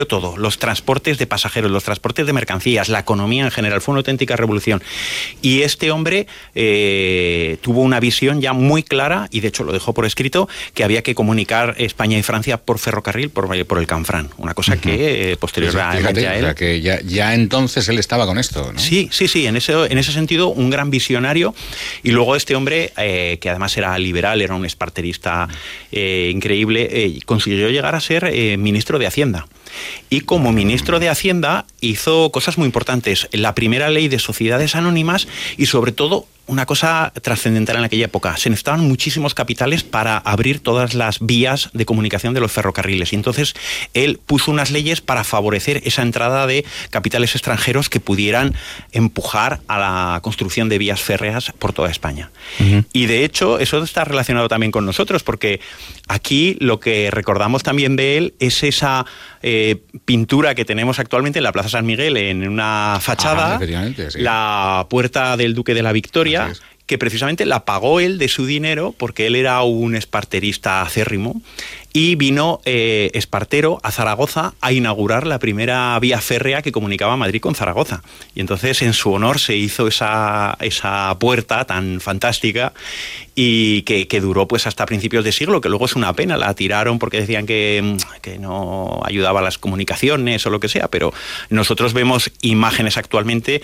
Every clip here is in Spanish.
todo, los transportes de pasajeros, los transportes de mercancías, la economía en general, fue una auténtica revolución. Y este hombre tuvo una visión ya muy clara, y de hecho lo dejó por escrito, que había que comunicar España y Francia por ferrocarril, por el Canfranc, una cosa que posteriormente a él... O sea, que ya entonces él estaba con esto, ¿no? Sí, en ese sentido, un gran visionario. Y luego este hombre, que además era liberal, era un esparterista increíble, consiguió llegar a ser ministro de Hacienda. Y como ministro de Hacienda hizo cosas muy importantes. La primera ley de sociedades anónimas y sobre todo una cosa trascendental en aquella época. Se necesitaban muchísimos capitales para abrir todas las vías de comunicación de los ferrocarriles. Y entonces él puso unas leyes para favorecer esa entrada de capitales extranjeros que pudieran empujar a la construcción de vías férreas por toda España. Uh-huh. Y de hecho eso está relacionado también con nosotros, porque aquí lo que recordamos también de él es esa pintura que tenemos actualmente en la Plaza San Miguel, en una fachada, sí. La Puerta del Duque de la Victoria, que precisamente la pagó él de su dinero porque él era un esparterista acérrimo y vino Espartero a Zaragoza a inaugurar la primera vía férrea que comunicaba Madrid con Zaragoza. Y entonces en su honor se hizo esa puerta tan fantástica y que duró pues hasta principios de siglo, que luego es una pena, la tiraron porque decían que no ayudaba a las comunicaciones o lo que sea, pero nosotros vemos imágenes actualmente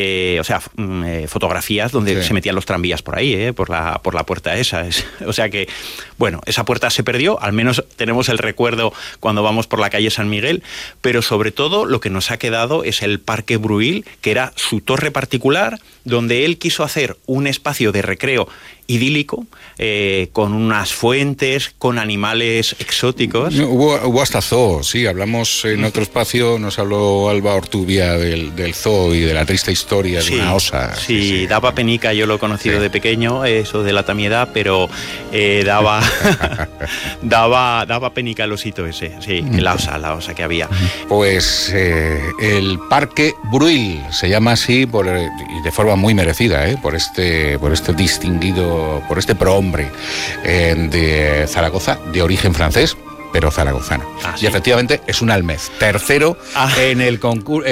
fotografías donde se metían los tranvías por ahí, por la puerta esa. O sea que, bueno, esa puerta se perdió, al menos tenemos el recuerdo cuando vamos por la calle San Miguel, pero sobre todo lo que nos ha quedado es el Parque Bruil, que era su torre particular, donde él quiso hacer un espacio de recreo idílico, con unas fuentes, con animales exóticos. Hubo hasta zoo, sí, hablamos en otro espacio, nos habló Alba Ortubia del zoo y de la triste historia de una osa. Sí, daba penica, yo lo he conocido de pequeño, eso de la tamiedad, pero daba penica el osito ese, la osa que había. Pues el Parque Bruil se llama así y de forma muy merecida, por este distinguido, por este prohombre de Zaragoza, de origen francés, pero zaragozano. Y efectivamente es un almez, tercero en el concurso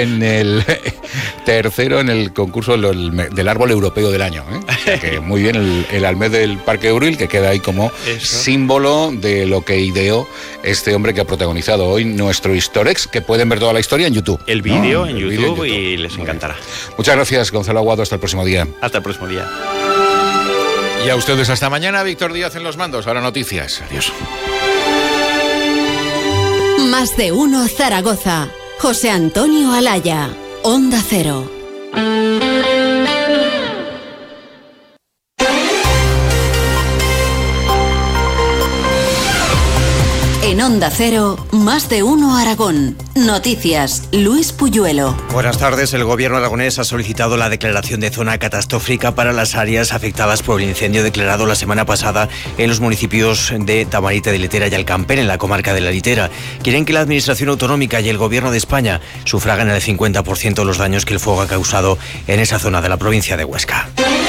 del árbol europeo del año, O sea que muy bien el almez del Parque Bruil, que queda ahí como símbolo de lo que ideó este hombre que ha protagonizado hoy nuestro Historex, que pueden ver toda la historia en YouTube. El vídeo en YouTube y les encantará. Muchas gracias, Gonzalo Aguado, hasta el próximo día. Hasta el próximo día. Y a ustedes hasta mañana. Víctor Díaz en los mandos. Ahora noticias. Adiós. Más de uno Zaragoza. José Antonio Alaya. Onda Cero. En Onda Cero, Más de uno Aragón. Noticias, Luis Puyuelo. Buenas tardes. El gobierno aragonés ha solicitado la declaración de zona catastrófica para las áreas afectadas por el incendio declarado la semana pasada en los municipios de Tamarite de Litera y Alcamper, en la comarca de la Litera. Quieren que la Administración Autonómica y el Gobierno de España sufragan el 50% de los daños que el fuego ha causado en esa zona de la provincia de Huesca.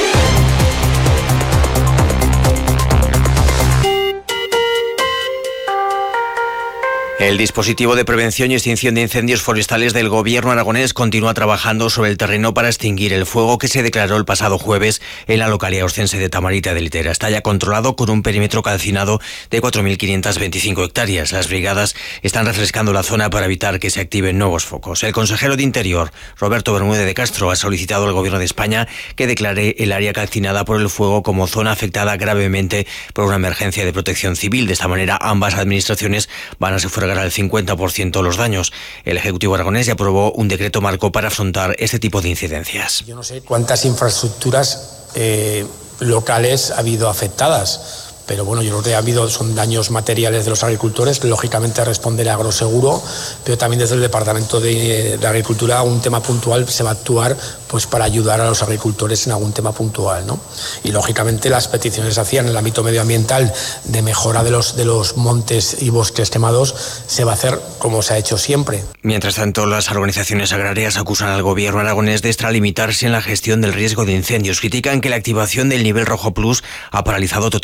El dispositivo de prevención y extinción de incendios forestales del gobierno aragonés continúa trabajando sobre el terreno para extinguir el fuego que se declaró el pasado jueves en la localidad oscense de Tamarite de Litera. Está ya controlado con un perímetro calcinado de 4.525 hectáreas. Las brigadas están refrescando la zona para evitar que se activen nuevos focos. El consejero de Interior, Roberto Bermúdez de Castro, ha solicitado al gobierno de España que declare el área calcinada por el fuego como zona afectada gravemente por una emergencia de protección civil. De esta manera, ambas administraciones van a sufragar al 50% los daños. El Ejecutivo aragonés ya aprobó un decreto marco para afrontar este tipo de incidencias. Yo no sé cuántas infraestructuras locales ha habido afectadas, pero bueno, yo creo que son daños materiales de los agricultores, lógicamente responderá a Agroseguro, pero también desde el Departamento de Agricultura un tema puntual se va a actuar pues para ayudar a los agricultores en algún tema puntual, ¿no? Y lógicamente las peticiones se hacían en el ámbito medioambiental de mejora de los montes y bosques quemados, se va a hacer como se ha hecho siempre. Mientras tanto, las organizaciones agrarias acusan al gobierno aragonés de extralimitarse en la gestión del riesgo de incendios. Critican que la activación del nivel rojo plus ha paralizado totalmente la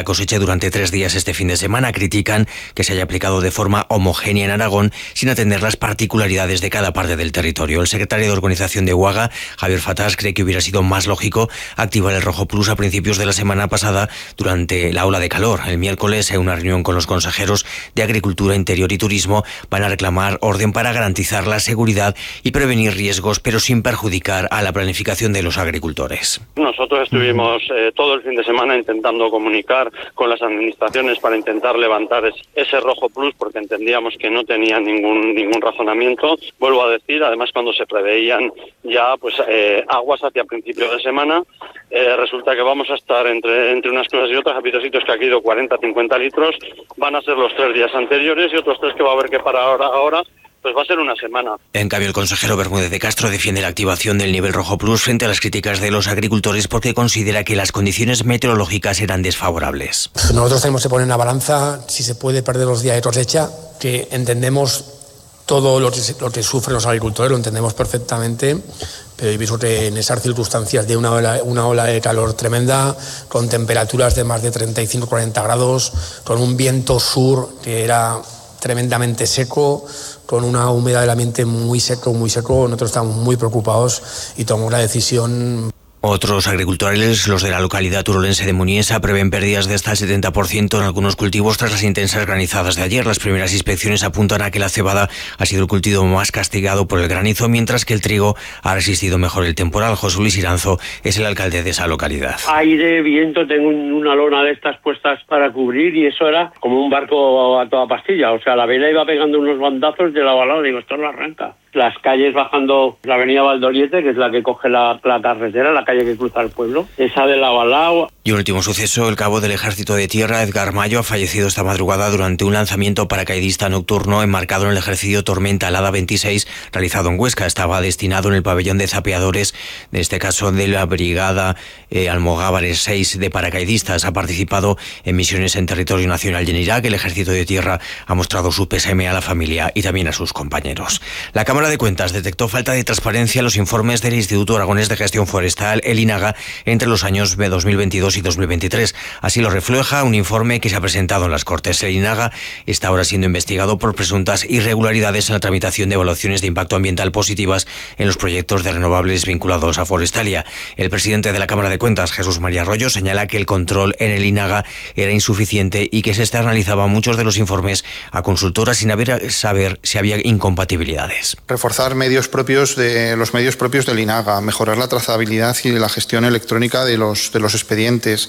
cosecha durante 3 días este fin de semana. Critican que se haya aplicado de forma homogénea en Aragón sin atender las particularidades de cada parte del territorio. El secretario de organización de UAGA, Javier Fatás, cree que hubiera sido más lógico activar el Rojo Plus a principios de la semana pasada durante la ola de calor. El miércoles, en una reunión con los consejeros de Agricultura, Interior y Turismo, van a reclamar orden para garantizar la seguridad y prevenir riesgos, pero sin perjudicar a la planificación de los agricultores. Nosotros estuvimos todo el fin de semana intentando comunicar con las administraciones para intentar levantar ese Rojo Plus, porque entendíamos que no tenía ningún razonamiento. Vuelvo a decir, además, cuando se preveían ya aguas hacia principios de semana, resulta que vamos a estar entre unas cosas y otras. Ha habido sitios que ha ido 40-50 litros, van a ser los 3 días anteriores y otros 3 que va a haber que parar ahora. Pues va a ser una semana. En cambio, el consejero Bermúdez de Castro defiende la activación del nivel Rojo Plus frente a las críticas de los agricultores porque considera que las condiciones meteorológicas eran desfavorables. Nosotros tenemos que poner en la balanza si se puede perder los días de cosecha, que entendemos todo lo que sufren los agricultores, lo entendemos perfectamente, pero yo pienso que en esas circunstancias de una ola de calor tremenda, con temperaturas de más de 35-40 grados, con un viento sur que era tremendamente seco, con una humedad del ambiente muy seco, nosotros estamos muy preocupados y tomamos la decisión. Otros agricultores, los de la localidad turolense de Muniesa, prevén pérdidas de hasta el 70% en algunos cultivos tras las intensas granizadas de ayer. Las primeras inspecciones apuntan a que la cebada ha sido el cultivo más castigado por el granizo, mientras que el trigo ha resistido mejor el temporal. José Luis Iranzo es el alcalde de esa localidad. Aire, viento, tengo una lona de estas puestas para cubrir y eso era como un barco a toda pastilla. O sea, la vela iba pegando unos bandazos de lado a lado. Digo, esto no arranca. Las calles bajando la avenida Valdoriete, que es la que coge la carretera, la calle que cruza el pueblo, esa de lado a lado. Y un último suceso, el cabo del Ejército de Tierra, Edgar Mayo, ha fallecido esta madrugada durante un lanzamiento paracaidista nocturno enmarcado en el ejercicio Tormenta Alada 26, realizado en Huesca. Estaba destinado en el pabellón de zapeadores, en este caso de la Brigada Almogávares 6 de paracaidistas. Ha participado en misiones en territorio nacional y en Irak. El Ejército de Tierra ha mostrado su pésame a la familia y también a sus compañeros. La Cámara de Cuentas detectó falta de transparencia en los informes del Instituto Aragonés de Gestión Forestal, el INAGA, entre los años 2022 y 2023. Así lo refleja un informe que se ha presentado en las Cortes. El INAGA está ahora siendo investigado por presuntas irregularidades en la tramitación de evaluaciones de impacto ambiental positivas en los proyectos de renovables vinculados a Forestalia. El presidente de la Cámara de Cuentas, Jesús María Arroyo, señala que el control en el INAGA era insuficiente y que se externalizaban muchos de los informes a consultoras sin saber si había incompatibilidades. Reforzar los medios propios del INAGA, mejorar la trazabilidad y la gestión electrónica de los expedientes,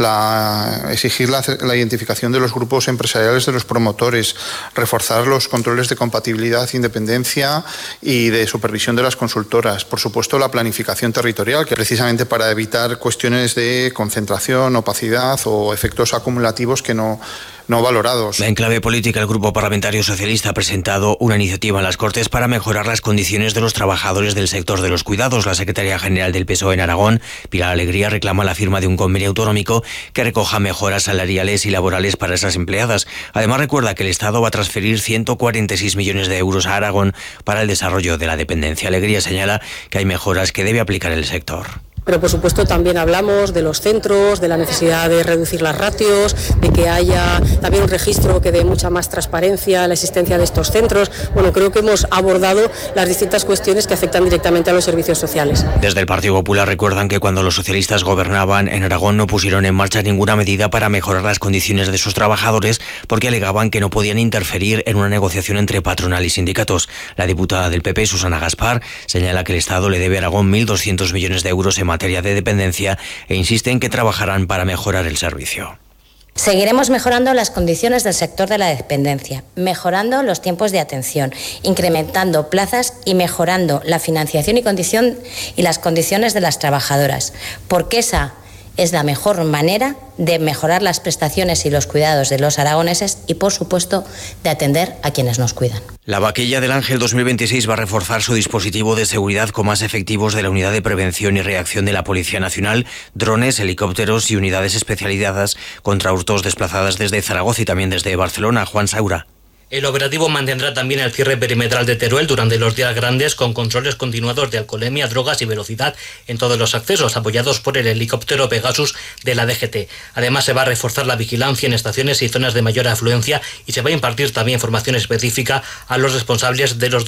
exigir la identificación de los grupos empresariales de los promotores, reforzar los controles de compatibilidad, independencia y de supervisión de las consultoras. Por supuesto, la planificación territorial, que precisamente para evitar cuestiones de concentración, opacidad o efectos acumulativos que no valorados. En clave política, el Grupo Parlamentario Socialista ha presentado una iniciativa en las Cortes para mejorar las condiciones de los trabajadores del sector de los cuidados. La secretaria general del PSOE en Aragón, Pilar Alegría, reclama la firma de un convenio autonómico que recoja mejoras salariales y laborales para esas empleadas. Además, recuerda que el Estado va a transferir 146 millones de euros a Aragón para el desarrollo de la dependencia. Alegría señala que hay mejoras que debe aplicar el sector. Pero por supuesto también hablamos de los centros, de la necesidad de reducir las ratios, de que haya también un registro que dé mucha más transparencia a la existencia de estos centros. Bueno, creo que hemos abordado las distintas cuestiones que afectan directamente a los servicios sociales. Desde el Partido Popular recuerdan que cuando los socialistas gobernaban en Aragón no pusieron en marcha ninguna medida para mejorar las condiciones de sus trabajadores porque alegaban que no podían interferir en una negociación entre patronal y sindicatos. La diputada del PP, Susana Gaspar, señala que el Estado le debe a Aragón 1.200 millones de euros en materia de dependencia e insiste en que trabajarán para mejorar el servicio. Seguiremos mejorando las condiciones del sector de la dependencia, mejorando los tiempos de atención, incrementando plazas y mejorando la financiación y las condiciones de las trabajadoras, porque esa es la mejor manera de mejorar las prestaciones y los cuidados de los aragoneses y, por supuesto, de atender a quienes nos cuidan. La Vaquilla del Ángel 2026 va a reforzar su dispositivo de seguridad con más efectivos de la Unidad de Prevención y Reacción de la Policía Nacional, drones, helicópteros y unidades especializadas contra hurtos desplazadas desde Zaragoza y también desde Barcelona. Juan Saura. El operativo mantendrá también el cierre perimetral de Teruel durante los días grandes, con controles continuados de alcoholemia, drogas y velocidad en todos los accesos, apoyados por el helicóptero Pegasus de la DGT. Además, se va a reforzar la vigilancia en estaciones y zonas de mayor afluencia y se va a impartir también formación específica a los responsables de los